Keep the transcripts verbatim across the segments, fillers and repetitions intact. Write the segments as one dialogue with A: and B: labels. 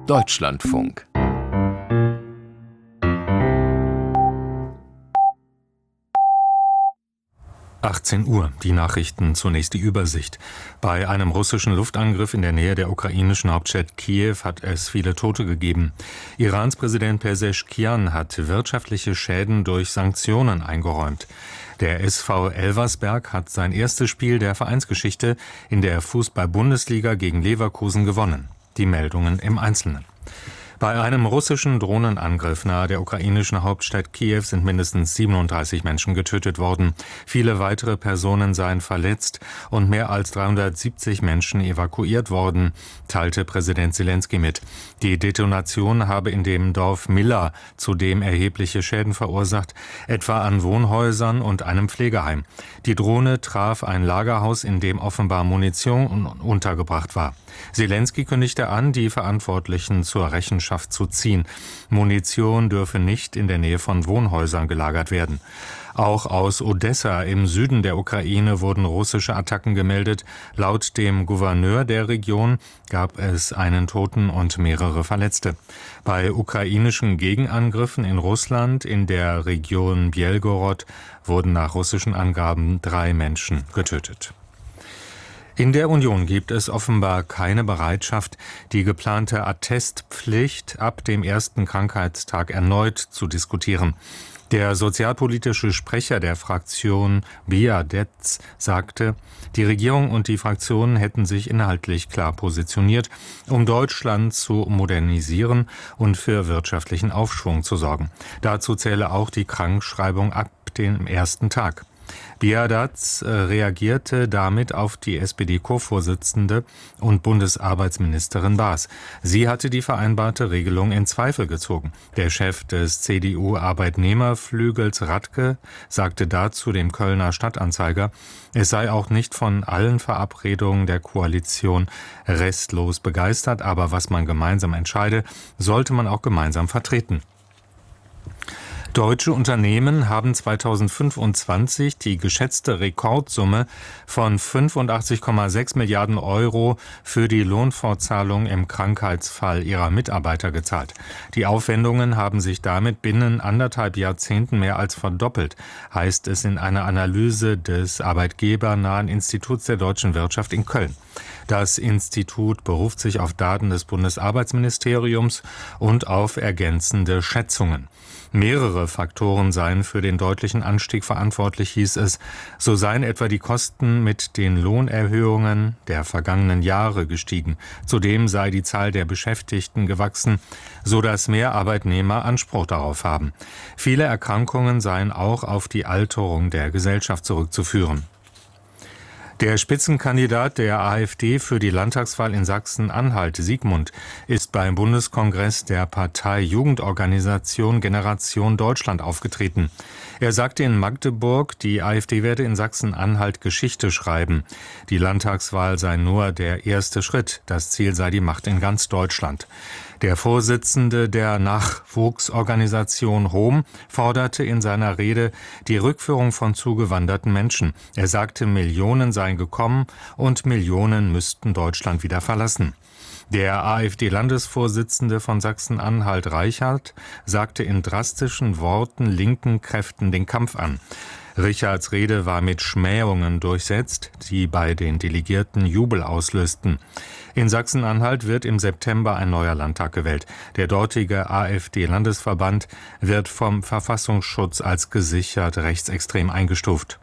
A: Deutschlandfunk.
B: achtzehn Uhr, die Nachrichten, zunächst die Übersicht. Bei einem russischen Luftangriff in der Nähe der ukrainischen Hauptstadt Kiew hat es viele Tote gegeben. Irans Präsident Pezeschkian hat wirtschaftliche Schäden durch Sanktionen eingeräumt. Der S V Elversberg hat sein erstes Spiel der Vereinsgeschichte in der Fußball-Bundesliga gegen Leverkusen gewonnen. Die Meldungen im Einzelnen. Bei einem russischen Drohnenangriff nahe der ukrainischen Hauptstadt Kiew sind mindestens siebenunddreißig Menschen getötet worden. Viele weitere Personen seien verletzt und mehr als dreihundertsiebzig Menschen evakuiert worden, teilte Präsident Selenskyj mit. Die Detonation habe in dem Dorf Milla zudem erhebliche Schäden verursacht, etwa an Wohnhäusern und einem Pflegeheim. Die Drohne traf ein Lagerhaus, in dem offenbar Munition untergebracht war. Selenskyj kündigte an, die Verantwortlichen zur Rechenschaft zu ziehen. Munition dürfe nicht in der Nähe von Wohnhäusern gelagert werden. Auch aus Odessa im Süden der Ukraine wurden russische Attacken gemeldet. Laut dem Gouverneur der Region gab es einen Toten und mehrere Verletzte. Bei ukrainischen Gegenangriffen in Russland in der Region Bjelgorod wurden nach russischen Angaben drei Menschen getötet. In der Union gibt es offenbar keine Bereitschaft, die geplante Attestpflicht ab dem ersten Krankheitstag erneut zu diskutieren. Der sozialpolitische Sprecher der Fraktion Biadetz sagte, die Regierung und die Fraktionen hätten sich inhaltlich klar positioniert, um Deutschland zu modernisieren und für wirtschaftlichen Aufschwung zu sorgen. Dazu zähle auch die Krankschreibung ab dem ersten Tag. Biadetz reagierte damit auf die S P D-Co-Vorsitzende und Bundesarbeitsministerin Baas. Sie hatte die vereinbarte Regelung in Zweifel gezogen. Der Chef des C D U-Arbeitnehmerflügels Radke sagte dazu dem Kölner Stadtanzeiger, es sei auch nicht von allen Verabredungen der Koalition restlos begeistert, aber was man gemeinsam entscheide, sollte man auch gemeinsam vertreten. Deutsche Unternehmen haben zweitausendfünfundzwanzig die geschätzte Rekordsumme von fünfundachtzig Komma sechs Milliarden Euro für die Lohnfortzahlung im Krankheitsfall ihrer Mitarbeiter gezahlt. Die Aufwendungen haben sich damit binnen anderthalb Jahrzehnten mehr als verdoppelt, heißt es in einer Analyse des arbeitgebernahen Instituts der deutschen Wirtschaft in Köln. Das Institut beruft sich auf Daten des Bundesarbeitsministeriums und auf ergänzende Schätzungen. Mehrere Faktoren seien für den deutlichen Anstieg verantwortlich, hieß es. So seien etwa die Kosten mit den Lohnerhöhungen der vergangenen Jahre gestiegen. Zudem sei die Zahl der Beschäftigten gewachsen, so dass mehr Arbeitnehmer Anspruch darauf haben. Viele Erkrankungen seien auch auf die Alterung der Gesellschaft zurückzuführen. Der Spitzenkandidat der AfD für die Landtagswahl in Sachsen-Anhalt, Siegmund, ist beim Bundeskongress der Partei Jugendorganisation Generation Deutschland aufgetreten. Er sagte in Magdeburg, die AfD werde in Sachsen-Anhalt Geschichte schreiben. Die Landtagswahl sei nur der erste Schritt. Das Ziel sei die Macht in ganz Deutschland. Der Vorsitzende der Nachwuchsorganisation H O M forderte in seiner Rede die Rückführung von zugewanderten Menschen. Er sagte, Millionen seien gekommen und Millionen müssten Deutschland wieder verlassen. Der AfD-Landesvorsitzende von Sachsen-Anhalt, Reichert, sagte in drastischen Worten linken Kräften den Kampf an. Richards Rede war mit Schmähungen durchsetzt, die bei den Delegierten Jubel auslösten. In Sachsen-Anhalt wird im September ein neuer Landtag gewählt. Der dortige AfD-Landesverband wird vom Verfassungsschutz als gesichert rechtsextrem eingestuft.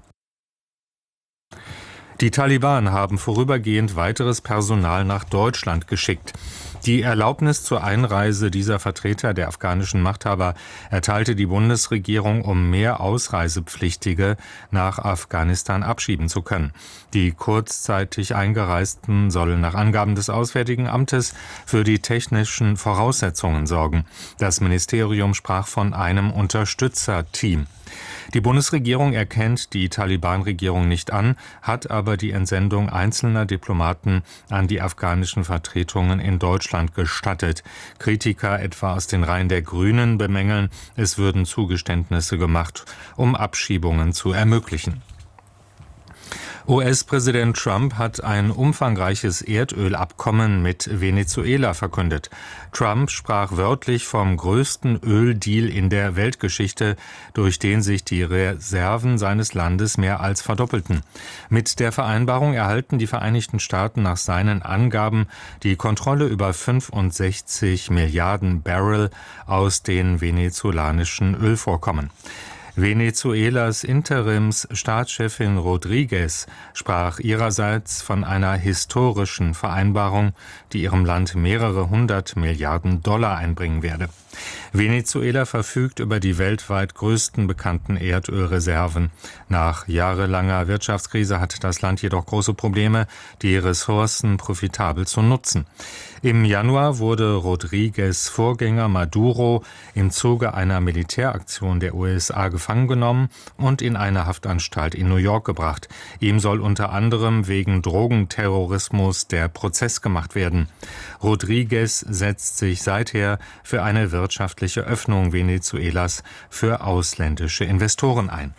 B: Die Taliban haben vorübergehend weiteres Personal nach Deutschland geschickt. Die Erlaubnis zur Einreise dieser Vertreter der afghanischen Machthaber erteilte die Bundesregierung, um mehr Ausreisepflichtige nach Afghanistan abschieben zu können. Die kurzzeitig Eingereisten sollen nach Angaben des Auswärtigen Amtes für die technischen Voraussetzungen sorgen. Das Ministerium sprach von einem Unterstützerteam. Die Bundesregierung erkennt die Taliban-Regierung nicht an, hat aber die Entsendung einzelner Diplomaten an die afghanischen Vertretungen in Deutschland gestattet. Kritiker etwa aus den Reihen der Grünen bemängeln, es würden Zugeständnisse gemacht, um Abschiebungen zu ermöglichen. U S-Präsident Trump hat ein umfangreiches Erdölabkommen mit Venezuela verkündet. Trump sprach wörtlich vom größten Öldeal in der Weltgeschichte, durch den sich die Reserven seines Landes mehr als verdoppelten. Mit der Vereinbarung erhalten die Vereinigten Staaten nach seinen Angaben die Kontrolle über fünfundsechzig Milliarden Barrel aus den venezolanischen Ölvorkommen. Venezuelas Interims-Staatschefin Rodríguez sprach ihrerseits von einer historischen Vereinbarung, die ihrem Land mehrere hundert Milliarden Dollar einbringen werde. Venezuela verfügt über die weltweit größten bekannten Erdölreserven. Nach jahrelanger Wirtschaftskrise hat das Land jedoch große Probleme, die Ressourcen profitabel zu nutzen. Im Januar wurde Rodríguez' Vorgänger Maduro im Zuge einer Militäraktion der U S A gefangen genommen und in eine Haftanstalt in New York gebracht. Ihm soll unter anderem wegen Drogenterrorismus der Prozess gemacht werden. Rodríguez setzt sich seither für eine wirtschaftliche Öffnung Venezuelas für ausländische Investoren ein.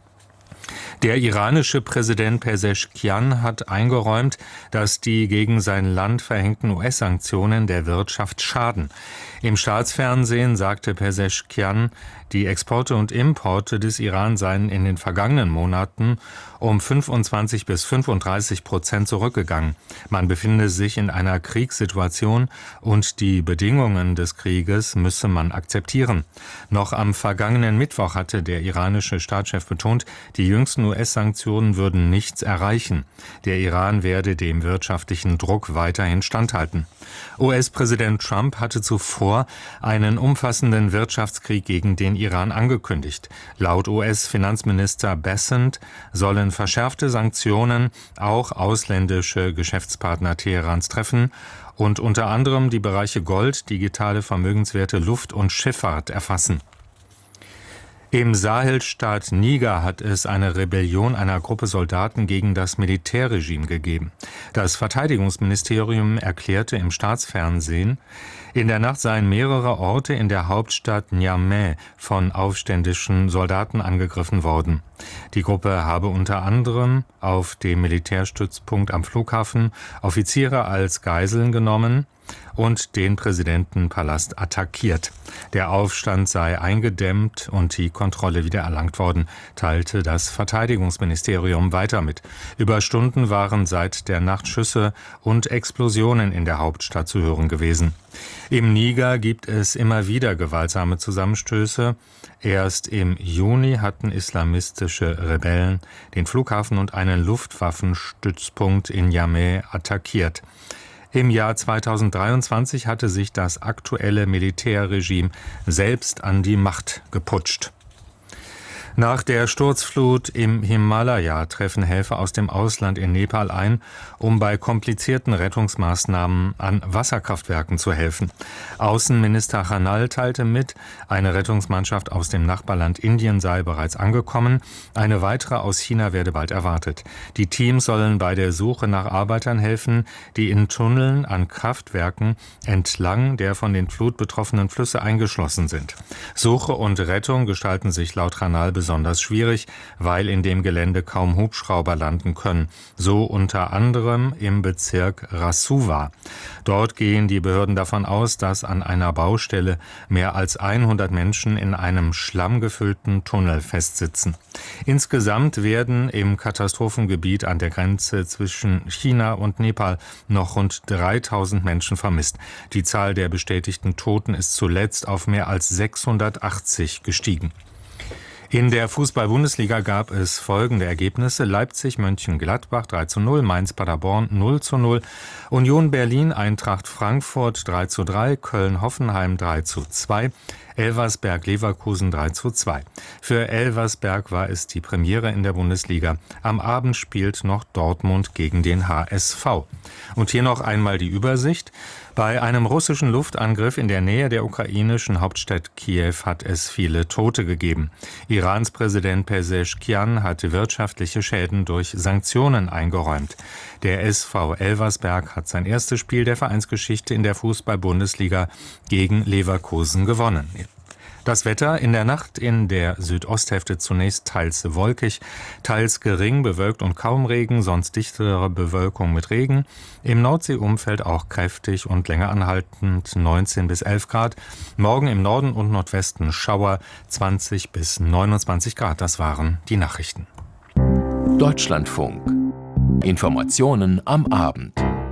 B: Der iranische Präsident Peseschkian hat eingeräumt, dass die gegen sein Land verhängten U S-Sanktionen der Wirtschaft schaden. Im Staatsfernsehen sagte Peseschkian, die Exporte und Importe des Iran seien in den vergangenen Monaten um fünfundzwanzig bis fünfunddreißig Prozent zurückgegangen. Man befinde sich in einer Kriegssituation und die Bedingungen des Krieges müsse man akzeptieren. Noch am vergangenen Mittwoch hatte der iranische Staatschef betont, die jüngsten U S-Sanktionen würden nichts erreichen. Der Iran werde dem wirtschaftlichen Druck weiterhin standhalten. U S-Präsident Trump hatte zuvor einen umfassenden Wirtschaftskrieg gegen den Iran angekündigt. Laut U S-Finanzminister Bessent sollen verschärfte Sanktionen auch ausländische Geschäftspartner Teherans treffen und unter anderem die Bereiche Gold, digitale Vermögenswerte, Luft- und Schifffahrt erfassen. Im Sahelstaat Niger hat es eine Rebellion einer Gruppe Soldaten gegen das Militärregime gegeben. Das Verteidigungsministerium erklärte im Staatsfernsehen, in der Nacht seien mehrere Orte in der Hauptstadt Niamey von aufständischen Soldaten angegriffen worden. Die Gruppe habe unter anderem auf dem Militärstützpunkt am Flughafen Offiziere als Geiseln genommen und den Präsidentenpalast attackiert. Der Aufstand sei eingedämmt und die Kontrolle wieder erlangt worden, teilte das Verteidigungsministerium weiter mit. Über Stunden waren seit der Nacht Schüsse und Explosionen in der Hauptstadt zu hören gewesen. Im Niger gibt es immer wieder gewaltsame Zusammenstöße. Erst im Juni hatten islamistische Rebellen den Flughafen und einen Luftwaffenstützpunkt in Niamey attackiert. Im Jahr zweitausenddreiundzwanzig hatte sich das aktuelle Militärregime selbst an die Macht geputscht. Nach der Sturzflut im Himalaya treffen Helfer aus dem Ausland in Nepal ein, um bei komplizierten Rettungsmaßnahmen an Wasserkraftwerken zu helfen. Außenminister Khanal teilte mit, eine Rettungsmannschaft aus dem Nachbarland Indien sei bereits angekommen, eine weitere aus China werde bald erwartet. Die Teams sollen bei der Suche nach Arbeitern helfen, die in Tunneln an Kraftwerken entlang der von den Flut betroffenen Flüsse eingeschlossen sind. Suche und Rettung gestalten sich laut Khanal besonders schwierig, weil in dem Gelände kaum Hubschrauber landen können. So unter anderem im Bezirk Rasuwa. Dort gehen die Behörden davon aus, dass an einer Baustelle mehr als hundert Menschen in einem schlammgefüllten Tunnel festsitzen. Insgesamt werden im Katastrophengebiet an der Grenze zwischen China und Nepal noch rund dreitausend Menschen vermisst. Die Zahl der bestätigten Toten ist zuletzt auf mehr als sechshundertachtzig gestiegen. In der Fußball-Bundesliga gab es folgende Ergebnisse: Leipzig-Mönchengladbach drei zu null, Mainz-Paderborn null zu null, Union Berlin-Eintracht Frankfurt drei zu drei, Köln-Hoffenheim drei zu zwei, Elversberg-Leverkusen drei zu zwei. Für Elversberg war es die Premiere in der Bundesliga. Am Abend spielt noch Dortmund gegen den H S V. Und hier noch einmal die Übersicht. Bei einem russischen Luftangriff in der Nähe der ukrainischen Hauptstadt Kiew hat es viele Tote gegeben. Irans Präsident Peseschkian hatte wirtschaftliche Schäden durch Sanktionen eingeräumt. Der S V Elversberg hat sein erstes Spiel der Vereinsgeschichte in der Fußball-Bundesliga gegen Leverkusen gewonnen. Das Wetter in der Nacht in der Südosthälfte zunächst teils wolkig, teils gering bewölkt und kaum Regen, sonst dichtere Bewölkung mit Regen. Im Nordseeumfeld auch kräftig und länger anhaltend neunzehn bis elf Grad. Morgen im Norden und Nordwesten Schauer zwanzig bis neunundzwanzig Grad. Das waren die Nachrichten.
A: Deutschlandfunk. Informationen am Abend.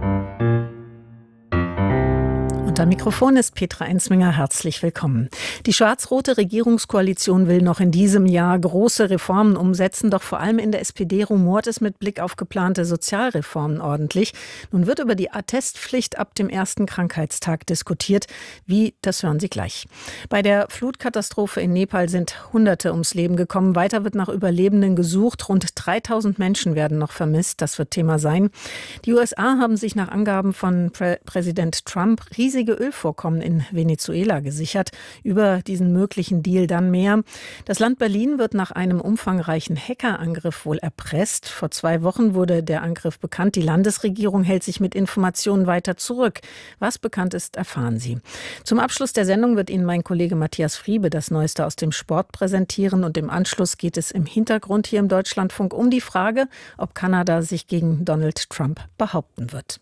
C: Am Mikrofon ist Petra Enzminger. Herzlich willkommen. Die schwarz-rote Regierungskoalition will noch in diesem Jahr große Reformen umsetzen, doch vor allem in der S P D rumort es mit Blick auf geplante Sozialreformen ordentlich. Nun wird über die Attestpflicht ab dem ersten Krankheitstag diskutiert. Wie, das hören Sie gleich. Bei der Flutkatastrophe in Nepal sind Hunderte ums Leben gekommen. Weiter wird nach Überlebenden gesucht. Rund dreitausend Menschen werden noch vermisst. Das wird Thema sein. Die U S A haben sich nach Angaben von Prä- Präsident Trump riesige Ölvorkommen in Venezuela gesichert. Über diesen möglichen Deal dann mehr. Das Land Berlin wird nach einem umfangreichen Hackerangriff wohl erpresst. Vor zwei Wochen wurde der Angriff bekannt. Die Landesregierung hält sich mit Informationen weiter zurück. Was bekannt ist, erfahren Sie. Zum Abschluss der Sendung wird Ihnen mein Kollege Matthias Friebe das Neueste aus dem Sport präsentieren. Und im Anschluss geht es im Hintergrund hier im Deutschlandfunk um die Frage, ob Kanada sich gegen Donald Trump behaupten wird.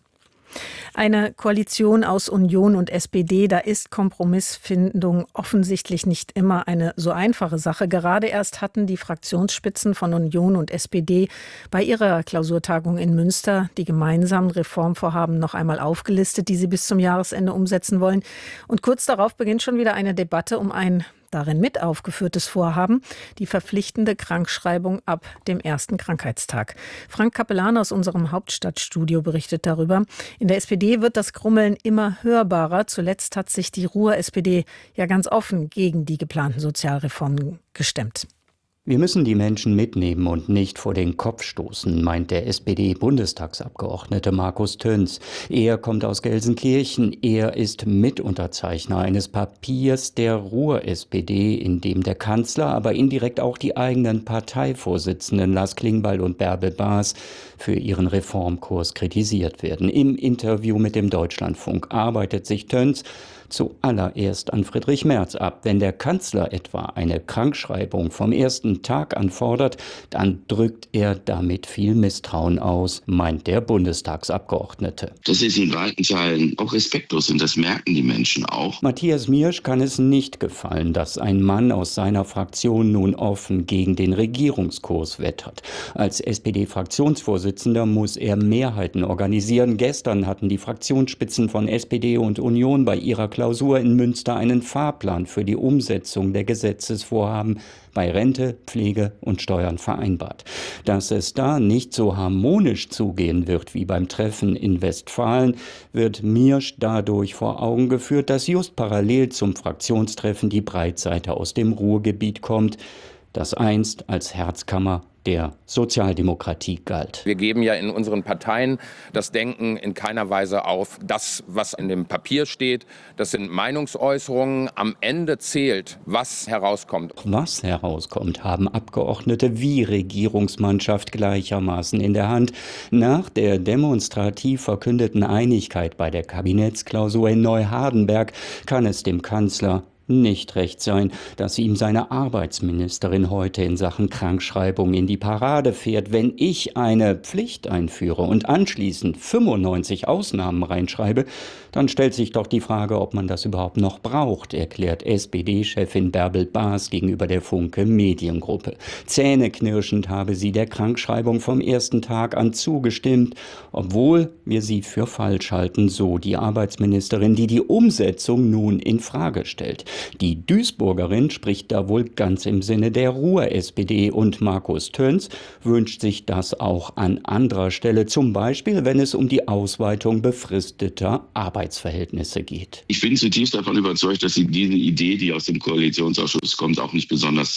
C: Eine Koalition aus Union und S P D, da ist Kompromissfindung offensichtlich nicht immer eine so einfache Sache. Gerade erst hatten die Fraktionsspitzen von Union und S P D bei ihrer Klausurtagung in Münster die gemeinsamen Reformvorhaben noch einmal aufgelistet, die sie bis zum Jahresende umsetzen wollen. Und kurz darauf beginnt schon wieder eine Debatte um ein darin mit aufgeführtes Vorhaben, die verpflichtende Krankschreibung ab dem ersten Krankheitstag. Frank Capellan aus unserem Hauptstadtstudio berichtet darüber. In der S P D wird das Grummeln immer hörbarer. Zuletzt hat sich die Ruhr-S P D ja ganz offen gegen die geplanten Sozialreformen gestemmt.
D: Wir müssen die Menschen mitnehmen und nicht vor den Kopf stoßen, meint der S P D-Bundestagsabgeordnete Markus Töns. Er kommt aus Gelsenkirchen. Er ist Mitunterzeichner eines Papiers der Ruhr-S P D, in dem der Kanzler, aber indirekt auch die eigenen Parteivorsitzenden Lars Klingbeil und Bärbel Baas für ihren Reformkurs kritisiert werden. Im Interview mit dem Deutschlandfunk arbeitet sich Töns zuallererst an Friedrich Merz ab. Wenn der Kanzler etwa eine Krankschreibung vom ersten Tag anfordert, dann drückt er damit viel Misstrauen aus, meint der Bundestagsabgeordnete.
E: Das ist in weiten Teilen auch respektlos und das merken die Menschen auch.
D: Matthias Miersch kann es nicht gefallen, dass ein Mann aus seiner Fraktion nun offen gegen den Regierungskurs wettert. Als S P D-Fraktionsvorsitzender muss er Mehrheiten organisieren. Gestern hatten die Fraktionsspitzen von S P D und Union bei ihrer Klausur in Münster einen Fahrplan für die Umsetzung der Gesetzesvorhaben bei Rente, Pflege und Steuern vereinbart. Dass es da nicht so harmonisch zugehen wird wie beim Treffen in Westfalen, wird Miersch dadurch vor Augen geführt, dass just parallel zum Fraktionstreffen die Breitseite aus dem Ruhrgebiet kommt, das einst als Herzkammer der Sozialdemokratie galt.
F: Wir geben ja in unseren Parteien das Denken in keiner Weise auf. Das, was in dem Papier steht, das sind Meinungsäußerungen. Am Ende zählt, was herauskommt.
D: Was herauskommt, haben Abgeordnete wie Regierungsmannschaft gleichermaßen in der Hand. Nach der demonstrativ verkündeten Einigkeit bei der Kabinettsklausur in Neuhardenberg kann es dem Kanzler nicht recht sein, dass ihm seine Arbeitsministerin heute in Sachen Krankschreibung in die Parade fährt. Wenn ich eine Pflicht einführe und anschließend fünfundneunzig Ausnahmen reinschreibe, dann stellt sich doch die Frage, ob man das überhaupt noch braucht, erklärt S P D-Chefin Bärbel Baas gegenüber der Funke Mediengruppe. Zähneknirschend habe sie der Krankschreibung vom ersten Tag an zugestimmt, obwohl wir sie für falsch halten, so die Arbeitsministerin, die die Umsetzung nun in Frage stellt. Die Duisburgerin spricht da wohl ganz im Sinne der Ruhr-S P D und Markus Töns wünscht sich das auch an anderer Stelle, zum Beispiel, wenn es um die Ausweitung befristeter Arbeitsverhältnisse geht.
E: Ich bin zutiefst davon überzeugt, dass Sie diese Idee, die aus dem Koalitionsausschuss kommt, auch nicht besonders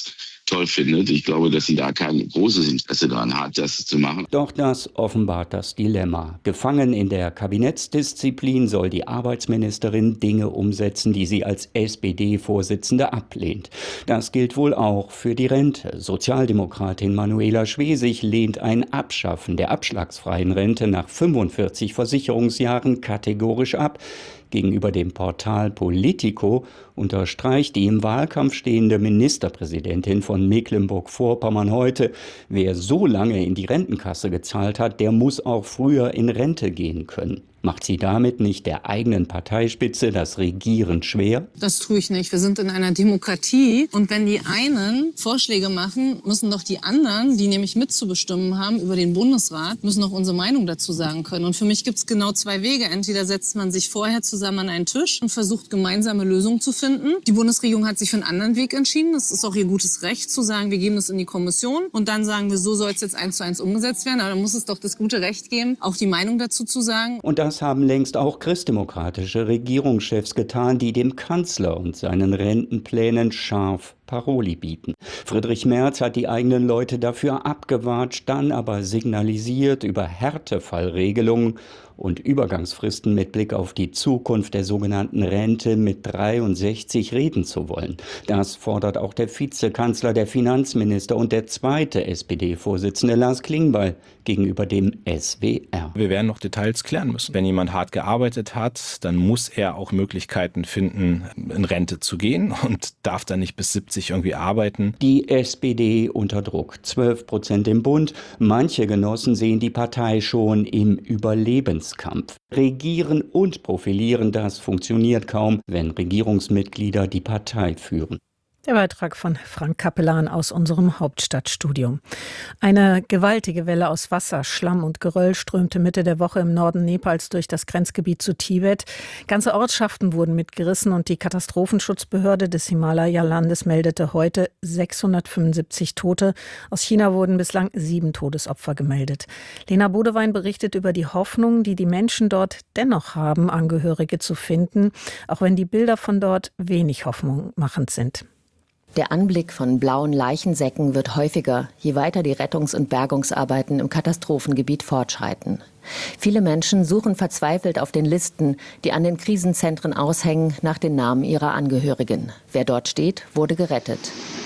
E: toll findet. Ich glaube, dass sie da kein großes Interesse daran hat, das zu machen.
D: Doch das offenbart das Dilemma. Gefangen in der Kabinettsdisziplin soll die Arbeitsministerin Dinge umsetzen, die sie als S P D-Vorsitzende ablehnt. Das gilt wohl auch für die Rente. Sozialdemokratin Manuela Schwesig lehnt ein Abschaffen der abschlagsfreien Rente nach fünfundvierzig Versicherungsjahren kategorisch ab. Gegenüber dem Portal Politico unterstreicht die im Wahlkampf stehende Ministerpräsidentin von Mecklenburg-Vorpommern heute, wer so lange in die Rentenkasse gezahlt hat, der muss auch früher in Rente gehen können. Macht sie damit nicht der eigenen Parteispitze das Regieren schwer?
G: Das tue ich nicht. Wir sind in einer Demokratie. Und wenn die einen Vorschläge machen, müssen doch die anderen, die nämlich mitzubestimmen haben über den Bundesrat, müssen auch unsere Meinung dazu sagen können. Und für mich gibt es genau zwei Wege. Entweder setzt man sich vorher zusammen an einen Tisch und versucht, gemeinsame Lösungen zu finden. Die Bundesregierung hat sich für einen anderen Weg entschieden. Das ist auch ihr gutes Recht, zu sagen, wir geben das in die Kommission. Und dann sagen wir, so soll es jetzt eins zu eins umgesetzt werden. Aber dann muss es doch das gute Recht geben, auch die Meinung dazu zu sagen.
D: Und das haben längst auch christdemokratische Regierungschefs getan, die dem Kanzler und seinen Rentenplänen scharf Paroli bieten. Friedrich Merz hat die eigenen Leute dafür abgewatscht, dann aber signalisiert, über Härtefallregelungen und Übergangsfristen mit Blick auf die Zukunft der sogenannten Rente mit dreiundsechzig reden zu wollen. Das fordert auch der Vizekanzler, der Finanzminister und der zweite S P D-Vorsitzende Lars Klingbeil gegenüber dem S W R.
H: Wir werden noch Details klären müssen. Wenn jemand hart gearbeitet hat, dann muss er auch Möglichkeiten finden, in Rente zu gehen und darf dann nicht bis siebzig irgendwie arbeiten.
D: Die S P D unter Druck. zwölf Prozent im Bund. Manche Genossen sehen die Partei schon im Überlebenskampf. Regieren und profilieren, das funktioniert kaum, wenn Regierungsmitglieder die Partei führen.
C: Der Beitrag von Frank Kapellan aus unserem Hauptstadtstudio. Eine gewaltige Welle aus Wasser, Schlamm und Geröll strömte Mitte der Woche im Norden Nepals durch das Grenzgebiet zu Tibet. Ganze Ortschaften wurden mitgerissen und die Katastrophenschutzbehörde des Himalaya-Landes meldete heute sechshundertfünfundsiebzig Tote. Aus China wurden bislang sieben Todesopfer gemeldet. Lena Bodewein berichtet über die Hoffnung, die die Menschen dort dennoch haben, Angehörige zu finden, auch wenn die Bilder von dort wenig hoffnungsmachend sind.
I: Der Anblick von blauen Leichensäcken wird häufiger, je weiter die Rettungs- und Bergungsarbeiten im Katastrophengebiet fortschreiten. Viele Menschen suchen verzweifelt auf den Listen, die an den Krisenzentren aushängen, nach den Namen ihrer Angehörigen. Wer dort steht, wurde gerettet.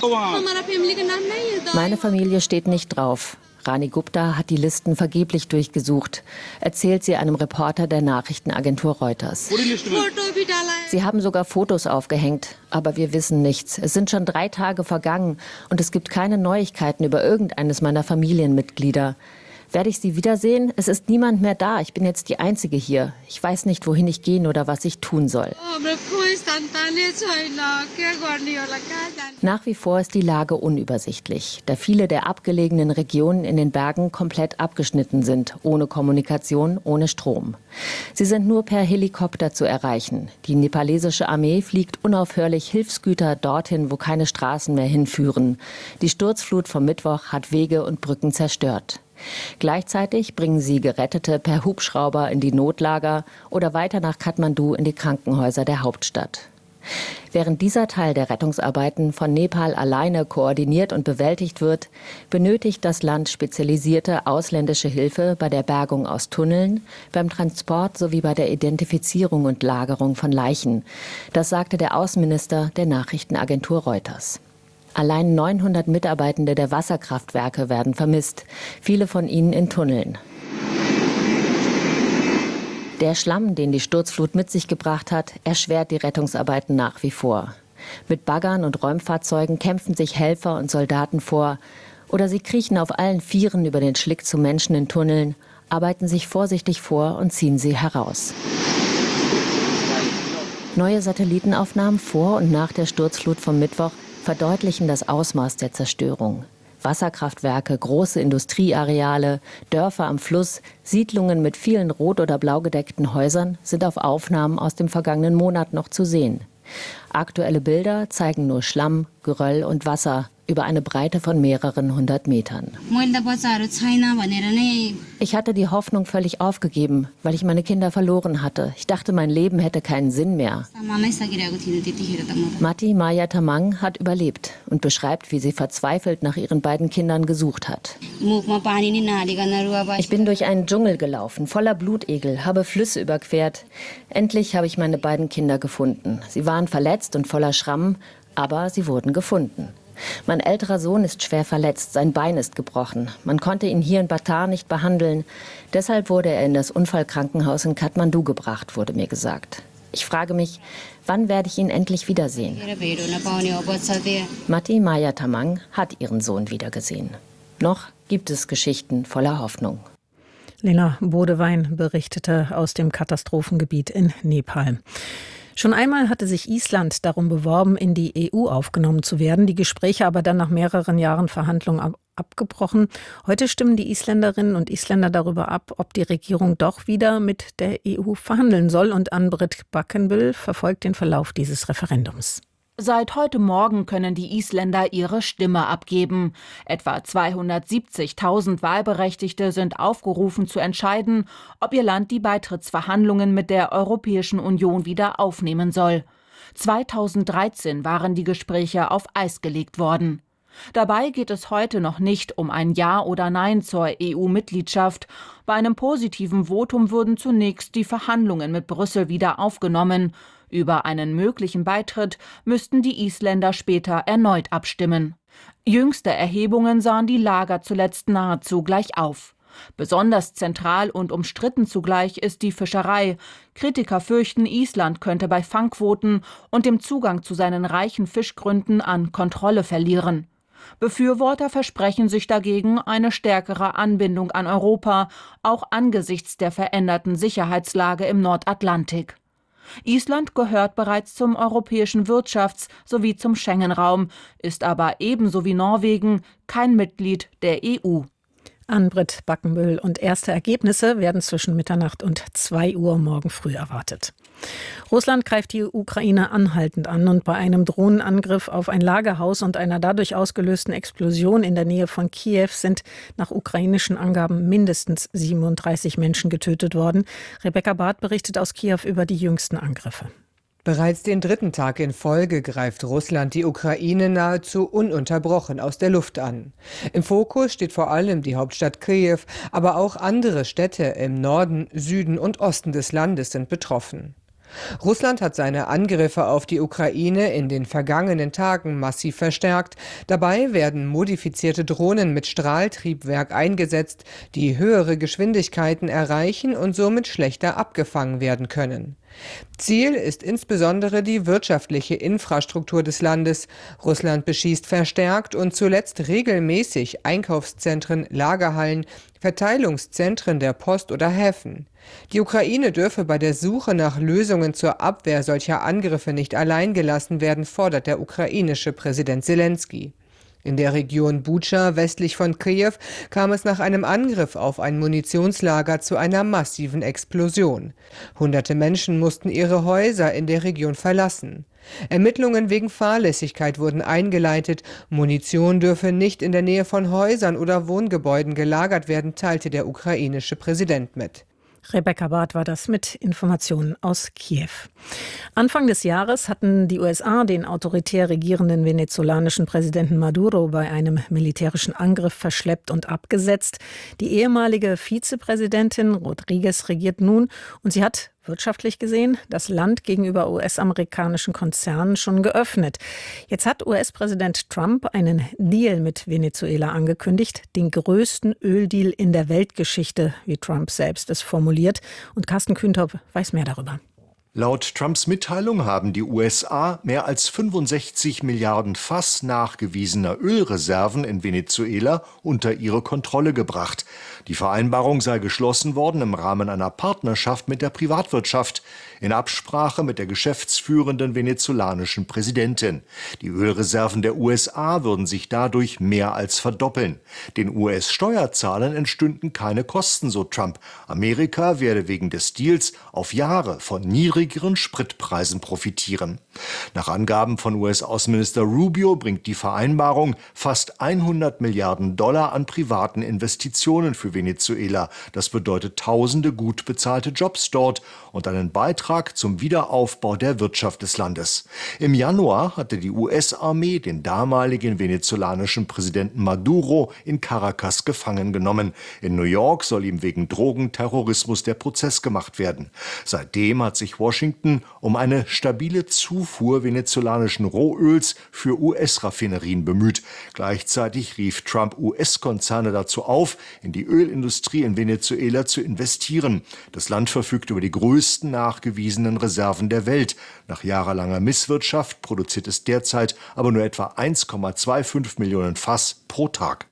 I: Meine Familie steht nicht drauf. Rani Gupta hat die Listen vergeblich durchgesucht, erzählt sie einem Reporter der Nachrichtenagentur Reuters. Sie haben sogar Fotos aufgehängt, aber wir wissen nichts. Es sind schon drei Tage vergangen und es gibt keine Neuigkeiten über irgendeines meiner Familienmitglieder. Werde ich sie wiedersehen? Es ist niemand mehr da. Ich bin jetzt die Einzige hier. Ich weiß nicht, wohin ich gehen oder was ich tun soll. Nach wie vor ist die Lage unübersichtlich, da viele der abgelegenen Regionen in den Bergen komplett abgeschnitten sind, ohne Kommunikation, ohne Strom. Sie sind nur per Helikopter zu erreichen. Die nepalesische Armee fliegt unaufhörlich Hilfsgüter dorthin, wo keine Straßen mehr hinführen. Die Sturzflut vom Mittwoch hat Wege und Brücken zerstört. Gleichzeitig bringen sie Gerettete per Hubschrauber in die Notlager oder weiter nach Kathmandu in die Krankenhäuser der Hauptstadt. Während dieser Teil der Rettungsarbeiten von Nepal alleine koordiniert und bewältigt wird, benötigt das Land spezialisierte ausländische Hilfe bei der Bergung aus Tunneln, beim Transport sowie bei der Identifizierung und Lagerung von Leichen. Das sagte der Außenminister der Nachrichtenagentur Reuters. Allein neunhundert Mitarbeitende der Wasserkraftwerke werden vermisst, viele von ihnen in Tunneln. Der Schlamm, den die Sturzflut mit sich gebracht hat, erschwert die Rettungsarbeiten nach wie vor. Mit Baggern und Räumfahrzeugen kämpfen sich Helfer und Soldaten vor. Oder sie kriechen auf allen Vieren über den Schlick zu Menschen in Tunneln, arbeiten sich vorsichtig vor und ziehen sie heraus. Neue Satellitenaufnahmen vor und nach der Sturzflut vom Mittwoch verdeutlichen das Ausmaß der Zerstörung. Wasserkraftwerke, große Industrieareale, Dörfer am Fluss, Siedlungen mit vielen rot- oder blau gedeckten Häusern sind auf Aufnahmen aus dem vergangenen Monat noch zu sehen. Aktuelle Bilder zeigen nur Schlamm, Geröll und Wasser, über eine Breite von mehreren hundert Metern. Ich hatte die Hoffnung völlig aufgegeben, weil ich meine Kinder verloren hatte. Ich dachte, mein Leben hätte keinen Sinn mehr. Mati Maya Tamang hat überlebt und beschreibt, wie sie verzweifelt nach ihren beiden Kindern gesucht hat. Ich bin durch einen Dschungel gelaufen, voller Blutegel, habe Flüsse überquert. Endlich habe ich meine beiden Kinder gefunden. Sie waren verletzt und voller Schrammen, aber sie wurden gefunden. Mein älterer Sohn ist schwer verletzt, sein Bein ist gebrochen. Man konnte ihn hier in Batar nicht behandeln. Deshalb wurde er in das Unfallkrankenhaus in Kathmandu gebracht, wurde mir gesagt. Ich frage mich, wann werde ich ihn endlich wiedersehen? Mati Maya Tamang hat ihren Sohn wiedergesehen. Noch gibt es Geschichten voller Hoffnung.
C: Lena Bodewein berichtete aus dem Katastrophengebiet in Nepal. Schon einmal hatte sich Island darum beworben, in die E U aufgenommen zu werden, die Gespräche aber dann nach mehreren Jahren Verhandlungen ab- abgebrochen. Heute stimmen die Isländerinnen und Isländer darüber ab, ob die Regierung doch wieder mit der E U verhandeln soll. Und Ann-Britt Bakkenbüll verfolgt den Verlauf dieses Referendums.
J: Seit heute Morgen können die Isländer ihre Stimme abgeben. Etwa zweihundertsiebzigtausend Wahlberechtigte sind aufgerufen zu entscheiden, ob ihr Land die Beitrittsverhandlungen mit der Europäischen Union wieder aufnehmen soll. zweitausenddreizehn waren die Gespräche auf Eis gelegt worden. Dabei geht es heute noch nicht um ein Ja oder Nein zur E U-Mitgliedschaft. Bei einem positiven Votum würden zunächst die Verhandlungen mit Brüssel wieder aufgenommen. Über einen möglichen Beitritt müssten die Isländer später erneut abstimmen. Jüngste Erhebungen sahen die Lager zuletzt nahezu gleich auf. Besonders zentral und umstritten zugleich ist die Fischerei. Kritiker fürchten, Island könnte bei Fangquoten und dem Zugang zu seinen reichen Fischgründen an Kontrolle verlieren. Befürworter versprechen sich dagegen eine stärkere Anbindung an Europa, auch angesichts der veränderten Sicherheitslage im Nordatlantik. Island gehört bereits zum europäischen Wirtschafts- sowie zum Schengen-Raum, ist aber ebenso wie Norwegen kein Mitglied der E U.
C: Ann-Britt Bakkenbüll, und erste Ergebnisse werden zwischen Mitternacht und zwei Uhr morgen früh erwartet. Russland greift die Ukraine anhaltend an, und bei einem Drohnenangriff auf ein Lagerhaus und einer dadurch ausgelösten Explosion in der Nähe von Kiew sind nach ukrainischen Angaben mindestens siebenunddreißig Menschen getötet worden. Rebecca Barth berichtet aus Kiew über die jüngsten Angriffe.
K: Bereits den dritten Tag in Folge greift Russland die Ukraine nahezu ununterbrochen aus der Luft an. Im Fokus steht vor allem die Hauptstadt Kiew, aber auch andere Städte im Norden, Süden und Osten des Landes sind betroffen. Russland hat seine Angriffe auf die Ukraine in den vergangenen Tagen massiv verstärkt. Dabei werden modifizierte Drohnen mit Strahltriebwerk eingesetzt, die höhere Geschwindigkeiten erreichen und somit schlechter abgefangen werden können. Ziel ist insbesondere die wirtschaftliche Infrastruktur des Landes. Russland beschießt verstärkt und zuletzt regelmäßig Einkaufszentren, Lagerhallen, Verteilungszentren der Post oder Häfen. Die Ukraine dürfe bei der Suche nach Lösungen zur Abwehr solcher Angriffe nicht allein gelassen werden, fordert der ukrainische Präsident Selenskyj. In der Region Butscha westlich von Kiew kam es nach einem Angriff auf ein Munitionslager zu einer massiven Explosion. Hunderte Menschen mussten ihre Häuser in der Region verlassen. Ermittlungen wegen Fahrlässigkeit wurden eingeleitet. Munition dürfe nicht in der Nähe von Häusern oder Wohngebäuden gelagert werden, teilte der ukrainische Präsident mit.
C: Rebecca Barth war das mit Informationen aus Kiew. Anfang des Jahres hatten die U S A den autoritär regierenden venezolanischen Präsidenten Maduro bei einem militärischen Angriff verschleppt und abgesetzt. Die ehemalige Vizepräsidentin Rodriguez regiert nun, und sie hat wirtschaftlich gesehen das Land gegenüber U S-amerikanischen Konzernen schon geöffnet. Jetzt hat U S-Präsident Trump einen Deal mit Venezuela angekündigt, den größten Öldeal in der Weltgeschichte, wie Trump selbst es formuliert. Und Carsten Kühntop weiß mehr darüber.
L: Laut Trumps Mitteilung haben die U S A mehr als fünfundsechzig Milliarden Fass nachgewiesener Ölreserven in Venezuela unter ihre Kontrolle gebracht. Die Vereinbarung sei geschlossen worden im Rahmen einer Partnerschaft mit der Privatwirtschaft, in Absprache mit der geschäftsführenden venezolanischen Präsidentin. Die Ölreserven der U S A würden sich dadurch mehr als verdoppeln. Den U S-Steuerzahlern entstünden keine Kosten, so Trump. Amerika werde wegen des Deals auf Jahre von niedrigeren Spritpreisen profitieren. Nach Angaben von U S-Außenminister Rubio bringt die Vereinbarung fast hundert Milliarden Dollar an privaten Investitionen für Venezuela. Das bedeutet tausende gut bezahlte Jobs dort und einen Beitrag zum Wiederaufbau der Wirtschaft des Landes. Im Januar hatte die U S-Armee den damaligen venezolanischen Präsidenten Maduro in Caracas gefangen genommen. In New York soll ihm wegen Drogenterrorismus der Prozess gemacht werden. Seitdem hat sich Washington um eine stabile Zufuhr venezolanischen Rohöls für U S-Raffinerien bemüht. Gleichzeitig rief Trump U S-Konzerne dazu auf, in die Ölindustrie in Venezuela zu investieren. Das Land verfügt über die größten nachgewiesenen Reserven der Welt. Nach jahrelanger Misswirtschaft produziert es derzeit aber nur etwa eins Komma fünfundzwanzig Millionen Fass pro Tag.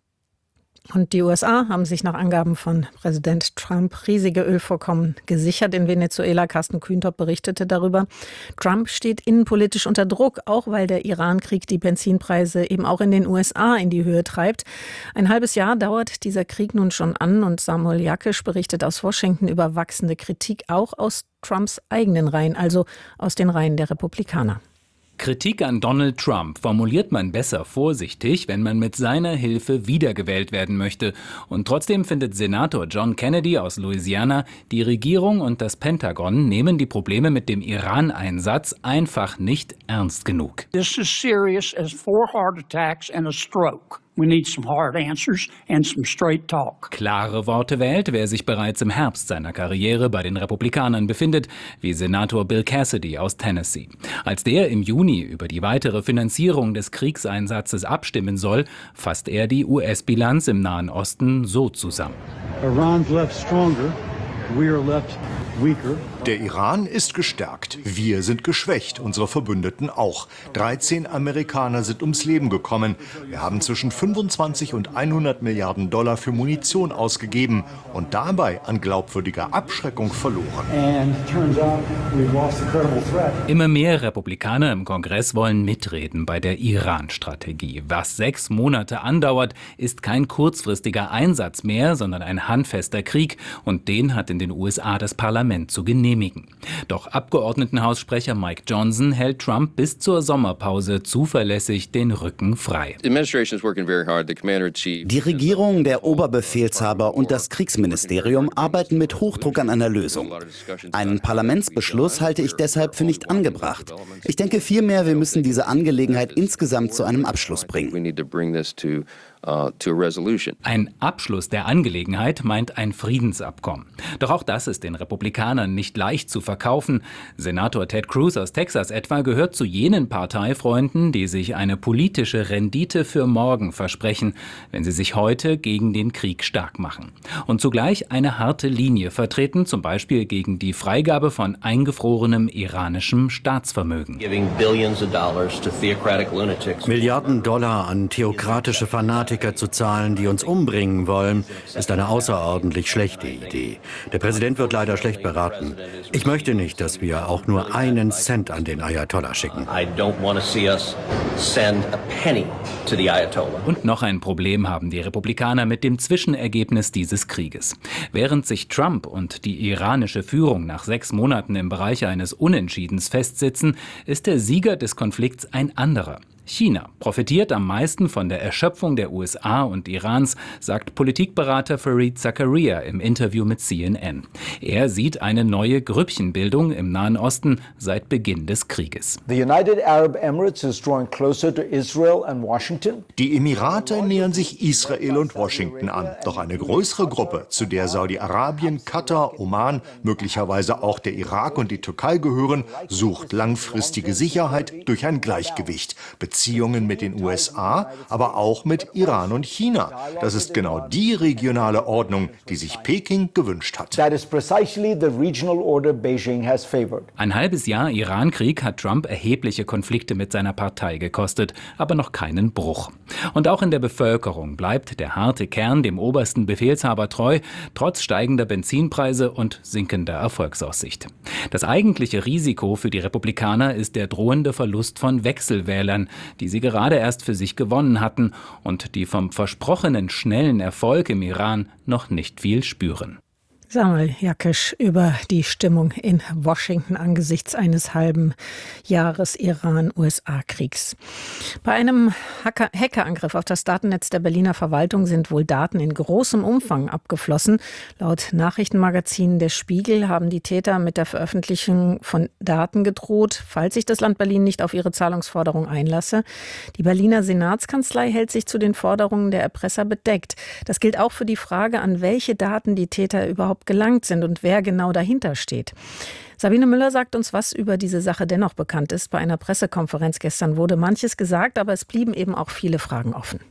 C: Und die U S A haben sich nach Angaben von Präsident Trump riesige Ölvorkommen gesichert in Venezuela. Carsten Kühntop berichtete darüber. Trump steht innenpolitisch unter Druck, auch weil der Iran-Krieg die Benzinpreise eben auch in den U S A in die Höhe treibt. Ein halbes Jahr dauert dieser Krieg nun schon an und Samuel Jakisch berichtet aus Washington über wachsende Kritik, auch aus Trumps eigenen Reihen, also aus den Reihen der Republikaner.
M: Kritik an Donald Trump formuliert man besser vorsichtig, wenn man mit seiner Hilfe wiedergewählt werden möchte. Und trotzdem findet Senator John Kennedy aus Louisiana, die Regierung und das Pentagon nehmen die Probleme mit dem Iran-Einsatz einfach nicht ernst genug.
N: This is serious as four heart attacks and a stroke. We need some hard answers and some straight talk.
M: Klare Worte wählt, wer sich bereits im Herbst seiner Karriere bei den Republikanern befindet, wie Senator Bill Cassidy aus Tennessee. Als der im Juni über die weitere Finanzierung des Kriegseinsatzes abstimmen soll, fasst er die U S-Bilanz im Nahen Osten so zusammen.
O: Iran's left stronger, we are left weaker.
L: Der Iran ist gestärkt, wir sind geschwächt, unsere Verbündeten auch. dreizehn Amerikaner sind ums Leben gekommen. Wir haben zwischen fünfundzwanzig und hundert Milliarden Dollar für Munition ausgegeben und dabei an glaubwürdiger Abschreckung verloren.
M: Immer mehr Republikaner im Kongress wollen mitreden bei der Iran-Strategie. Was sechs Monate andauert, ist kein kurzfristiger Einsatz mehr, sondern ein handfester Krieg. Und den hat in den U S A das Parlament zu genehmigen. Doch Abgeordnetenhaussprecher Mike Johnson hält Trump bis zur Sommerpause zuverlässig den Rücken frei.
P: Die Regierung, der Oberbefehlshaber und das Kriegsministerium arbeiten mit Hochdruck an einer Lösung. Einen Parlamentsbeschluss halte ich deshalb für nicht angebracht. Ich denke vielmehr, wir müssen diese Angelegenheit insgesamt zu einem Abschluss bringen.
M: Ein Abschluss der Angelegenheit meint ein Friedensabkommen. Doch auch das ist den Republikanern nicht leicht zu verkaufen. Senator Ted Cruz aus Texas etwa gehört zu jenen Parteifreunden, die sich eine politische Rendite für morgen versprechen, wenn sie sich heute gegen den Krieg stark machen. Und zugleich eine harte Linie vertreten, zum Beispiel gegen die Freigabe von eingefrorenem iranischem Staatsvermögen.
Q: Milliarden Dollar an theokratische Fanatiker zu zahlen, die uns umbringen wollen, ist eine außerordentlich schlechte Idee. Der Präsident wird leider schlecht beraten. Ich möchte nicht, dass wir auch nur einen Cent an den Ayatollah schicken.
M: Und noch ein Problem haben die Republikaner mit dem Zwischenergebnis dieses Krieges. Während sich Trump und die iranische Führung nach sechs Monaten im Bereich eines Unentschiedens festsitzen, ist der Sieger des Konflikts ein anderer. China profitiert am meisten von der Erschöpfung der U S A und Irans, sagt Politikberater Fareed Zakaria im Interview mit C N N. Er sieht eine neue Grüppchenbildung im Nahen Osten seit Beginn des Krieges.
R: The United Arab Emirates is drawing closer to Israel and Washington.
L: Die Emirate nähern sich Israel und Washington an. Doch eine größere Gruppe, zu der Saudi-Arabien, Katar, Oman, möglicherweise auch der Irak und die Türkei gehören, sucht langfristige Sicherheit durch ein Gleichgewicht. Beziehungen mit den U S A, aber auch mit Iran und China. Das ist genau die regionale Ordnung, die sich Peking gewünscht hat.
R: That is precisely the regional order Beijing has favored.
M: Ein halbes Jahr Iran-Krieg hat Trump erhebliche Konflikte mit seiner Partei gekostet, aber noch keinen Bruch. Und auch in der Bevölkerung bleibt der harte Kern dem obersten Befehlshaber treu, trotz steigender Benzinpreise und sinkender Erfolgsaussicht. Das eigentliche Risiko für die Republikaner ist der drohende Verlust von Wechselwählern, die sie gerade erst für sich gewonnen hatten und die vom versprochenen schnellen Erfolg im Iran noch nicht viel spüren.
C: Samuel Jakisch über die Stimmung in Washington angesichts eines halben Jahres Iran-U S A-Kriegs. Bei einem Hacker- Hackerangriff auf das Datennetz der Berliner Verwaltung sind wohl Daten in großem Umfang abgeflossen. Laut Nachrichtenmagazin Der Spiegel haben die Täter mit der Veröffentlichung von Daten gedroht, falls sich das Land Berlin nicht auf ihre Zahlungsforderung einlasse. Die Berliner Senatskanzlei hält sich zu den Forderungen der Erpresser bedeckt. Das gilt auch für die Frage, an welche Daten die Täter überhaupt gelangt sind und wer genau dahinter steht. Sabine Müller sagt uns, was über diese Sache dennoch bekannt ist. Bei einer Pressekonferenz gestern wurde manches gesagt, aber es blieben eben auch viele Fragen offen.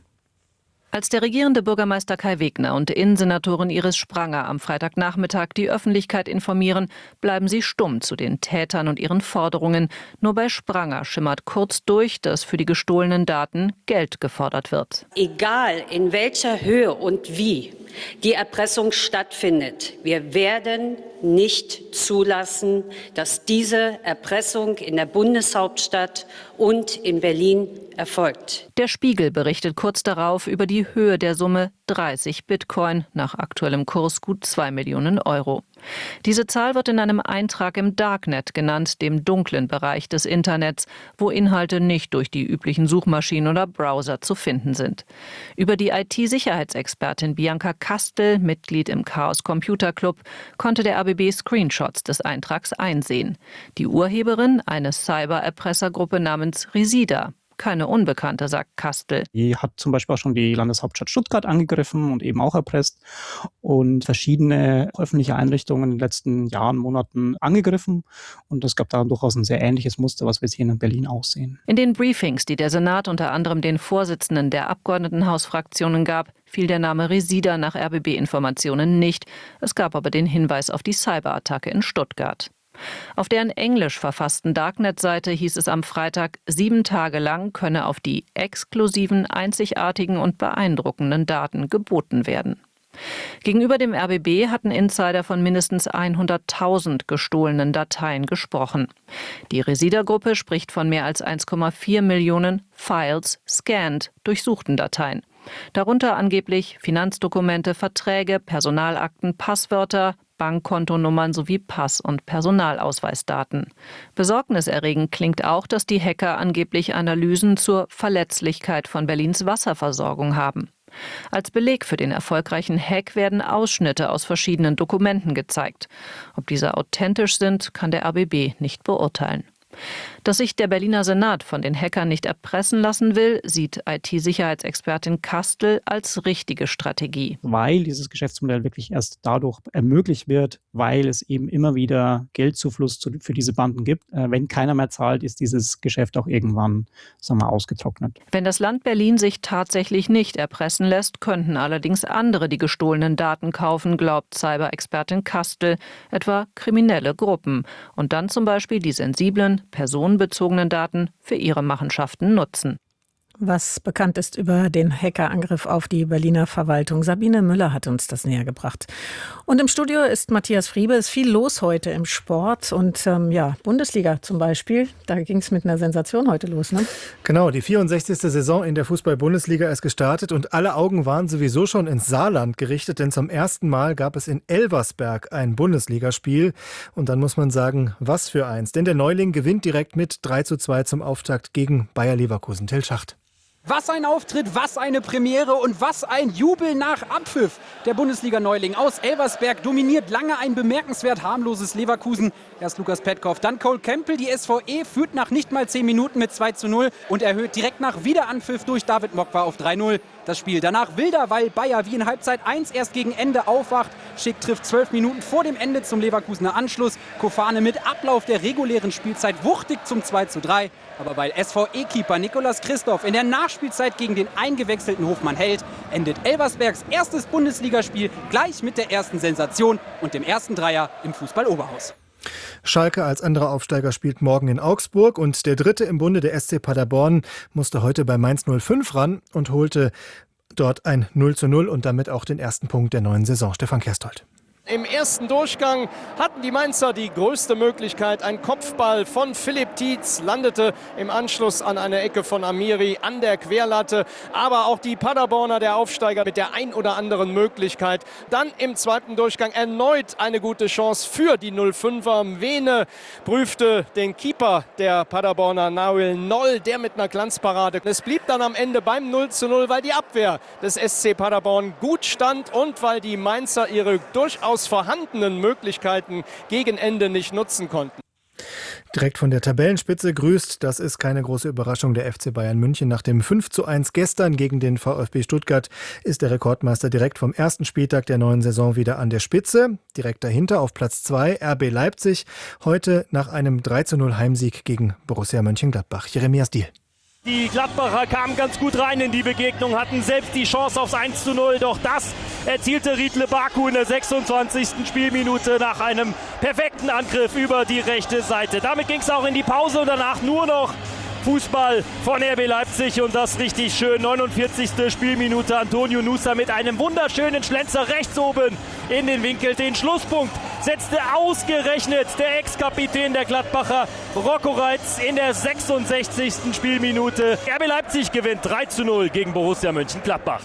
S: Als der regierende Bürgermeister Kai Wegner und Innensenatorin Iris Spranger am Freitagnachmittag die Öffentlichkeit informieren, bleiben sie stumm zu den Tätern und ihren Forderungen. Nur bei Spranger schimmert kurz durch, dass für die gestohlenen Daten Geld gefordert wird.
T: Egal in welcher Höhe und wie die Erpressung stattfindet, wir werden nicht zulassen, dass diese Erpressung in der Bundeshauptstadt und in Berlin erfolgt.
S: Der Spiegel berichtet kurz darauf über die Höhe der Summe dreißig Bitcoin, nach aktuellem Kurs gut zwei Millionen Euro. Diese Zahl wird in einem Eintrag im Darknet genannt, dem dunklen Bereich des Internets, wo Inhalte nicht durch die üblichen Suchmaschinen oder Browser zu finden sind. Über die I T-Sicherheitsexpertin Bianca Kastel, Mitglied im Chaos Computer Club, konnte der R B B Screenshots des Eintrags einsehen. Die Urheberin, eine Cyber-Erpressergruppe namens Resida. Keine Unbekannte, sagt Kastel.
U: Die hat zum Beispiel auch schon die Landeshauptstadt Stuttgart angegriffen und eben auch erpresst und verschiedene öffentliche Einrichtungen in den letzten Jahren, Monaten angegriffen. Und es gab da durchaus ein sehr ähnliches Muster, was wir jetzt hier in Berlin auch sehen.
S: In den Briefings, die der Senat unter anderem den Vorsitzenden der Abgeordnetenhausfraktionen gab, fiel der Name Resida nach R B B-Informationen nicht. Es gab aber den Hinweis auf die Cyberattacke in Stuttgart. Auf deren englisch verfassten Darknet-Seite hieß es am Freitag, sieben Tage lang könne auf die exklusiven, einzigartigen und beeindruckenden Daten geboten werden. Gegenüber dem R B B hatten Insider von mindestens hunderttausend gestohlenen Dateien gesprochen. Die Resida-Gruppe spricht von mehr als eins Komma vier Millionen Files scanned, durchsuchten Dateien. Darunter angeblich Finanzdokumente, Verträge, Personalakten, Passwörter, Bankkontonummern sowie Pass- und Personalausweisdaten. Besorgniserregend klingt auch, dass die Hacker angeblich Analysen zur Verletzlichkeit von Berlins Wasserversorgung haben. Als Beleg für den erfolgreichen Hack werden Ausschnitte aus verschiedenen Dokumenten gezeigt. Ob diese authentisch sind, kann der R B B nicht beurteilen. Dass sich der Berliner Senat von den Hackern nicht erpressen lassen will, sieht I T-Sicherheitsexpertin Kastel als richtige Strategie.
U: Weil dieses Geschäftsmodell wirklich erst dadurch ermöglicht wird, weil es eben immer wieder Geldzufluss für diese Banden gibt. Wenn keiner mehr zahlt, ist dieses Geschäft auch irgendwann, sagen wir, ausgetrocknet.
S: Wenn das Land Berlin sich tatsächlich nicht erpressen lässt, könnten allerdings andere die gestohlenen Daten kaufen, glaubt Cyber-Expertin Kastel, etwa kriminelle Gruppen. Und dann zum Beispiel die sensiblen, personenbezogenen Daten für ihre Machenschaften nutzen.
C: Was bekannt ist über den Hackerangriff auf die Berliner Verwaltung. Sabine Müller hat uns das näher gebracht. Und im Studio ist Matthias Friebe. Es ist viel los heute im Sport und ähm, ja, Bundesliga zum Beispiel. Da ging es mit einer Sensation heute los, ne?
V: Genau, die vierundsechzigste Saison in der Fußball-Bundesliga ist gestartet und alle Augen waren sowieso schon ins Saarland gerichtet, denn zum ersten Mal gab es in Elversberg ein Bundesligaspiel. Und dann muss man sagen, was für eins. Denn der Neuling gewinnt direkt mit drei zu zwei zum Auftakt gegen Bayer Leverkusen. Till Schacht.
W: Was ein Auftritt, was eine Premiere und was ein Jubel nach Abpfiff. Der Bundesliga-Neuling aus Elversberg dominiert lange ein bemerkenswert harmloses Leverkusen. Erst Lukas Petkov, dann Cole Campbell. Die S V E führt nach nicht mal zehn Minuten mit zwei zu null und erhöht direkt nach Wiederanpfiff durch David Mokwa auf drei null. Das Spiel danach wilder, weil Bayer wie in Halbzeit eins erst gegen Ende aufwacht. Schick trifft zwölf Minuten vor dem Ende zum Leverkusener Anschluss. Kofane mit Ablauf der regulären Spielzeit wuchtig zum zwei zu drei. Aber weil S V E-Keeper Nicolas Christoph in der Nachspielzeit gegen den eingewechselten Hofmann hält, endet Elversbergs erstes Bundesligaspiel gleich mit der ersten Sensation und dem ersten Dreier im Fußball-Oberhaus.
V: Schalke als anderer Aufsteiger spielt morgen in Augsburg und der dritte im Bunde, der S C Paderborn, musste heute bei Mainz null fünf ran und holte dort ein null zu null und damit auch den ersten Punkt der neuen Saison. Stefan Kerstold.
A: Im ersten Durchgang hatten die Mainzer die größte Möglichkeit. Ein Kopfball von Philipp Tietz landete im Anschluss an eine Ecke von Amiri an der Querlatte. Aber auch die Paderborner, der Aufsteiger, mit der ein oder anderen Möglichkeit. Dann im zweiten Durchgang erneut eine gute Chance für die null fünfer. Vene prüfte den Keeper der Paderborner, Nahuel Noll, der mit einer Glanzparade. Es blieb dann am Ende beim null zu null, weil die Abwehr des S C Paderborn gut stand und weil die Mainzer ihre durchaus vorhandenen Möglichkeiten gegen Ende nicht nutzen konnten.
V: Direkt von der Tabellenspitze grüßt, das ist keine große Überraschung, der F C Bayern München. Nach dem fünf zu eins gestern gegen den VfB Stuttgart ist der Rekordmeister direkt vom ersten Spieltag der neuen Saison wieder an der Spitze. Direkt dahinter auf Platz zwei R B Leipzig, heute nach einem drei zu null Heimsieg gegen Borussia Mönchengladbach. Jeremias Diehl.
B: Die Gladbacher kamen ganz gut rein in die Begegnung, hatten selbst die Chance aufs eins zu null. Doch das erzielte Riedle Baku in der sechsundzwanzigsten Spielminute nach einem perfekten Angriff über die rechte Seite. Damit ging es auch in die Pause und danach nur noch Fußball von R B Leipzig und das richtig schön. neunundvierzigste Spielminute. Antonio Nusa mit einem wunderschönen Schlenzer rechts oben in den Winkel. Den Schlusspunkt setzte ausgerechnet der Ex-Kapitän der Gladbacher, Rocco Reitz, in der sechsundsechzigsten Spielminute. R B Leipzig gewinnt drei zu null gegen Borussia Mönchengladbach.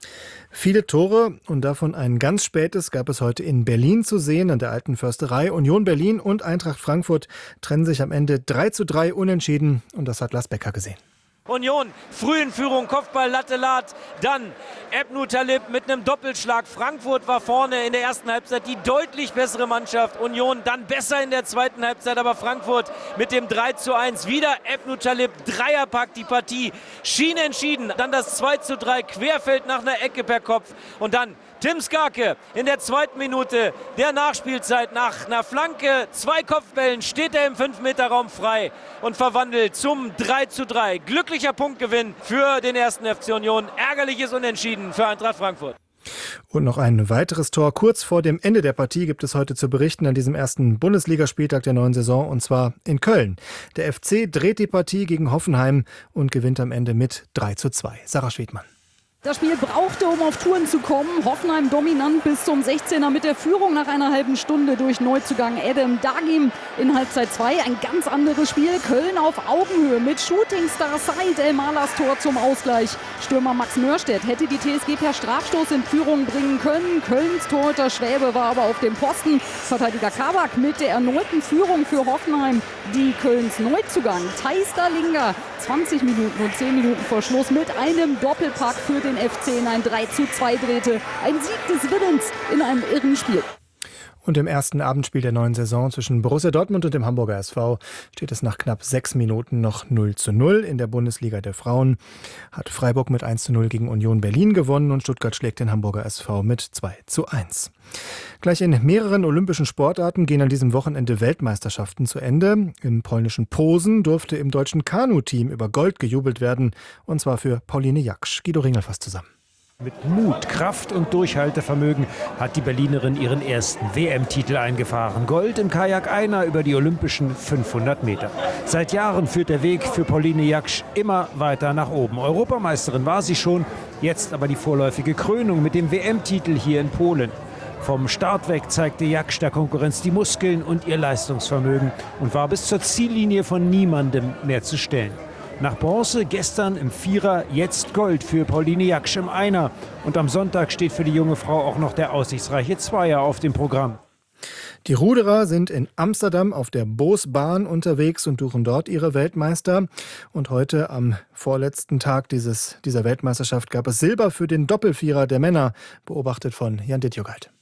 V: Viele Tore und davon ein ganz spätes gab es heute in Berlin zu sehen, an der Alten Försterei. Union Berlin und Eintracht Frankfurt trennen sich am Ende drei zu drei unentschieden und das hat Lars Becker gesehen.
F: Union früh in Führung, Kopfball, Latte, Lat, dann Ebnu Talib mit einem Doppelschlag. Frankfurt war vorne in der ersten Halbzeit die deutlich bessere Mannschaft. Union dann besser in der zweiten Halbzeit, aber Frankfurt mit dem drei zu eins. Wieder Ebnu Talib, Dreierpack, die Partie schien entschieden. Dann das zwei zu drei, Querfeld nach einer Ecke per Kopf und dann Tim Skarke in der zweiten Minute der Nachspielzeit nach einer Flanke, zwei Kopfbällen, steht er im fünf Meter Raum frei und verwandelt zum drei zu drei. Glücklicher Punktgewinn für den ersten F C Union, ärgerliches Unentschieden für Eintracht Frankfurt.
V: Und noch ein weiteres Tor. Kurz vor dem Ende der Partie gibt es heute zu berichten an diesem ersten Bundesligaspieltag der neuen Saison, und zwar in Köln. Der F C dreht die Partie gegen Hoffenheim und gewinnt am Ende mit drei zu zwei. Sarah Schwedmann.
X: Das Spiel brauchte, um auf Touren zu kommen. Hoffenheim dominant bis zum sechzehner mit der Führung nach einer halben Stunde durch Neuzugang Adam Dagim in Halbzeit zwei. Ein ganz anderes Spiel. Köln auf Augenhöhe mit Shootingstar Said El-Malas Tor zum Ausgleich. Stürmer Max Mörstedt hätte die T S G per Strafstoß in Führung bringen können. Kölns Torhüter Schwäbe war aber auf dem Posten. Verteidiger Kabak mit der erneuten Führung für Hoffenheim. Die Kölns Neuzugang Thais Dalinga zwanzig Minuten und zehn Minuten vor Schluss mit einem Doppelpack für den F C in ein drei zu zwei drehte. Ein Sieg des Willens in einem irren Spiel.
V: Und im ersten Abendspiel der neuen Saison zwischen Borussia Dortmund und dem Hamburger S V steht es nach knapp sechs Minuten noch null zu null. In der Bundesliga der Frauen hat Freiburg mit eins zu null gegen Union Berlin gewonnen und Stuttgart schlägt den Hamburger S V mit zwei zu eins. Gleich in mehreren olympischen Sportarten gehen an diesem Wochenende Weltmeisterschaften zu Ende. Im polnischen Posen durfte im deutschen Kanu-Team über Gold gejubelt werden, und zwar für Pauline Jaksch. Guido Ringel fasst zusammen.
Y: Mit Mut, Kraft und Durchhaltevermögen hat die Berlinerin ihren ersten W M-Titel eingefahren. Gold im Kajak Einer über die olympischen fünfhundert Meter. Seit Jahren führt der Weg für Pauline Jaksch immer weiter nach oben. Europameisterin war sie schon, jetzt aber die vorläufige Krönung mit dem W M-Titel hier in Polen. Vom Start weg zeigte Jaksch der Konkurrenz die Muskeln und ihr Leistungsvermögen und war bis zur Ziellinie von niemandem mehr zu stellen. Nach Bronze gestern im Vierer, jetzt Gold für Pauline Jaksch im Einer. Und am Sonntag steht für die junge Frau auch noch der aussichtsreiche Zweier auf dem Programm.
V: Die Ruderer sind in Amsterdam auf der Boosbaan unterwegs und suchen dort ihre Weltmeister. Und heute am vorletzten Tag dieses, dieser Weltmeisterschaft gab es Silber für den Doppelvierer der Männer, beobachtet von Jan Dittjogalt.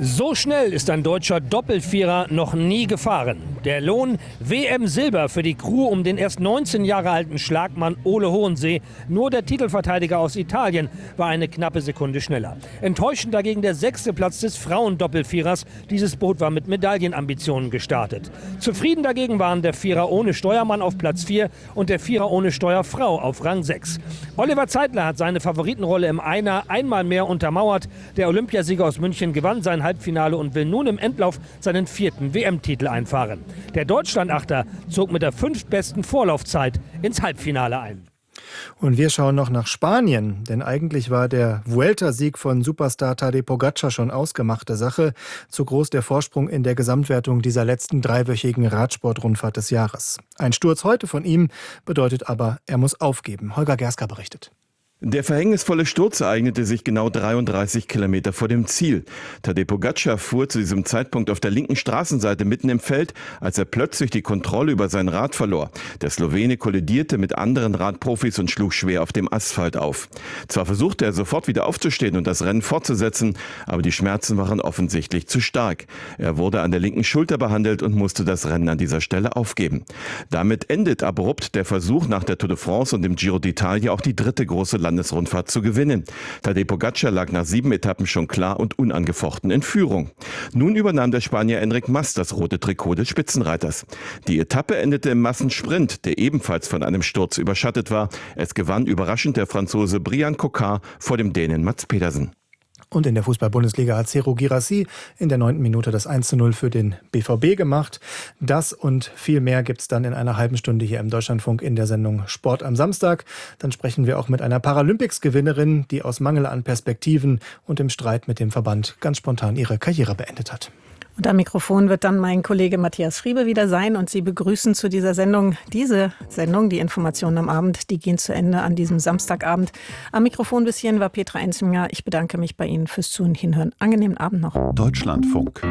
D: So schnell ist ein deutscher Doppelvierer noch nie gefahren. Der Lohn W M-Silber für die Crew um den erst neunzehn Jahre alten Schlagmann Ole Hohensee. Nur der Titelverteidiger aus Italien war eine knappe Sekunde schneller. Enttäuschend dagegen der sechste Platz des Frauendoppelvierers. Dieses Boot war mit Medaillenambitionen gestartet. Zufrieden dagegen waren der Vierer ohne Steuermann auf Platz vier und der Vierer ohne Steuerfrau auf Rang sechs. Oliver Zeitler hat seine Favoritenrolle im Einer einmal mehr untermauert. Der Olympiasieger aus München gewann sein Halbfinale und will nun im Endlauf seinen vierten W M-Titel einfahren. Der Deutschlandachter zog mit der fünftbesten Vorlaufzeit ins Halbfinale ein.
V: Und wir schauen noch nach Spanien, denn eigentlich war der Vuelta-Sieg von Superstar Tadej Pogacar schon ausgemachte Sache. Zu groß der Vorsprung in der Gesamtwertung dieser letzten dreiwöchigen Radsportrundfahrt des Jahres. Ein Sturz heute von ihm bedeutet aber, er muss aufgeben. Holger Gerska berichtet.
E: Der verhängnisvolle Sturz ereignete sich genau dreiunddreißig Kilometer vor dem Ziel. Tadej Pogacar fuhr zu diesem Zeitpunkt auf der linken Straßenseite mitten im Feld, als er plötzlich die Kontrolle über sein Rad verlor. Der Slowene kollidierte mit anderen Radprofis und schlug schwer auf dem Asphalt auf. Zwar versuchte er sofort wieder aufzustehen und das Rennen fortzusetzen, aber die Schmerzen waren offensichtlich zu stark. Er wurde an der linken Schulter behandelt und musste das Rennen an dieser Stelle aufgeben. Damit endet abrupt der Versuch, nach der Tour de France und dem Giro d'Italia auch die dritte große Landesrundfahrt zu gewinnen. Tadej Pogacar lag nach sieben Etappen schon klar und unangefochten in Führung. Nun übernahm der Spanier Enric Mas das rote Trikot des Spitzenreiters. Die Etappe endete im Massensprint, der ebenfalls von einem Sturz überschattet war. Es gewann überraschend der Franzose Brian Cocard vor dem Dänen Mats Pedersen.
V: Und in der Fußball-Bundesliga hat Serhou Guirassy in der neunten Minute das eins zu null für den B V B gemacht. Das und viel mehr gibt's dann in einer halben Stunde hier im Deutschlandfunk in der Sendung Sport am Samstag. Dann sprechen wir auch mit einer Paralympics-Gewinnerin, die aus Mangel an Perspektiven und im Streit mit dem Verband ganz spontan ihre Karriere beendet hat.
C: Und am Mikrofon wird dann mein Kollege Matthias Friebe wieder sein und Sie begrüßen zu dieser Sendung. Diese Sendung, die Informationen am Abend, die gehen zu Ende an diesem Samstagabend. Am Mikrofon bis hierhin war Petra Enzminger. Ich bedanke mich bei Ihnen fürs Zuhören und Hinhören. Angenehmen Abend noch.
G: Deutschlandfunk.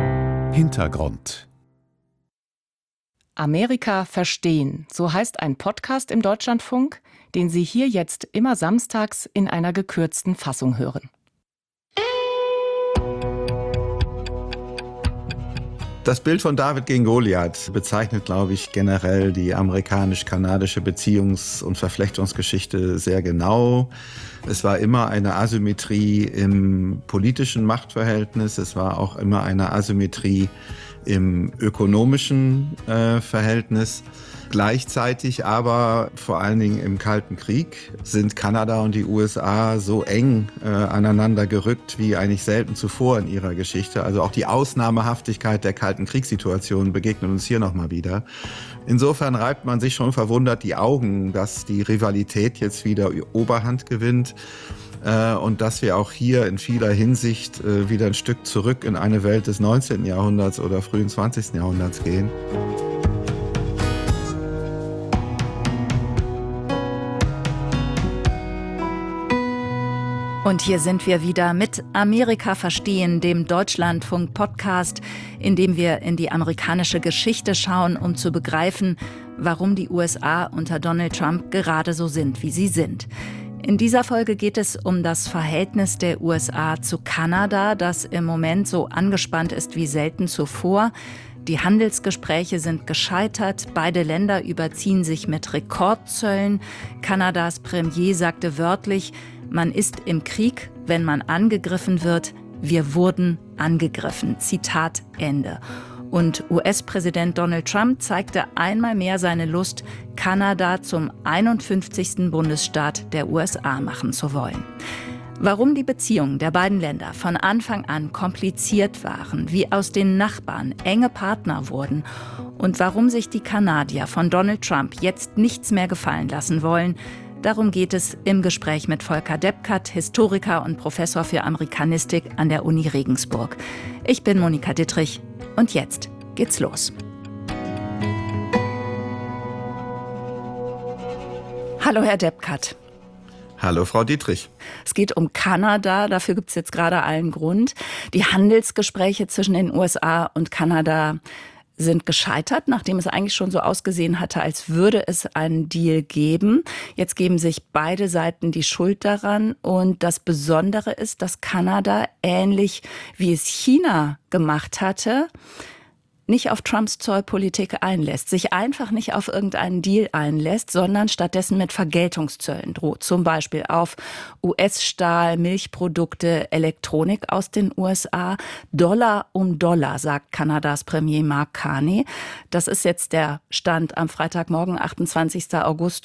G: Hintergrund.
J: Amerika verstehen. So heißt ein Podcast im Deutschlandfunk, den Sie hier jetzt immer samstags in einer gekürzten Fassung hören.
H: Das Bild von David gegen Goliath bezeichnet, glaube ich, generell die amerikanisch-kanadische Beziehungs- und Verflechtungsgeschichte sehr genau. Es war immer eine Asymmetrie im politischen Machtverhältnis. Es war auch immer eine Asymmetrie im ökonomischen äh, Verhältnis. Gleichzeitig aber, vor allen Dingen im Kalten Krieg, sind Kanada und die U S A so eng äh, aneinander gerückt wie eigentlich selten zuvor in ihrer Geschichte. Also auch die Ausnahmehaftigkeit der Kalten Kriegssituation begegnet uns hier nochmal wieder. Insofern reibt man sich schon verwundert die Augen, dass die Rivalität jetzt wieder Oberhand gewinnt. Äh, und dass wir auch hier in vieler Hinsicht äh, wieder ein Stück zurück in eine Welt des neunzehnten Jahrhunderts oder frühen zwanzigsten Jahrhunderts gehen.
I: Und hier sind wir wieder mit Amerika verstehen, dem Deutschlandfunk-Podcast, in dem wir in die amerikanische Geschichte schauen, um zu begreifen, warum die U S A unter Donald Trump gerade so sind, wie sie sind. In dieser Folge geht es um das Verhältnis der U S A zu Kanada, das im Moment so angespannt ist wie selten zuvor. Die Handelsgespräche sind gescheitert, beide Länder überziehen sich mit Rekordzöllen. Kanadas Premier sagte wörtlich, man ist im Krieg, wenn man angegriffen wird. Wir wurden angegriffen. Zitat Ende. Und U S-Präsident Donald Trump zeigte einmal mehr seine Lust, Kanada zum einundfünfzigsten Bundesstaat der U S A machen zu wollen. Warum die Beziehungen der beiden Länder von Anfang an kompliziert waren, wie aus den Nachbarn enge Partner wurden und warum sich die Kanadier von Donald Trump jetzt nichts mehr gefallen lassen wollen, darum geht es im Gespräch mit Volker Deppkat, Historiker und Professor für Amerikanistik an der Uni Regensburg. Ich bin Monika Dittrich und jetzt geht's los. Hallo Herr Deppkat.
H: Hallo Frau Dietrich.
I: Es geht um Kanada, dafür gibt es jetzt gerade allen Grund. Die Handelsgespräche zwischen den U S A und Kanada sind gescheitert, nachdem es eigentlich schon so ausgesehen hatte, als würde es einen Deal geben. Jetzt geben sich beide Seiten die Schuld daran. Und das Besondere ist, dass Kanada, ähnlich wie es China gemacht hatte, nicht auf Trumps Zollpolitik einlässt, sich einfach nicht auf irgendeinen Deal einlässt, sondern stattdessen mit Vergeltungszöllen droht. Zum Beispiel auf U S-Stahl, Milchprodukte, Elektronik aus den U S A. Dollar um Dollar, sagt Kanadas Premier Mark Carney. Das ist jetzt der Stand am Freitagmorgen, achtundzwanzigsten August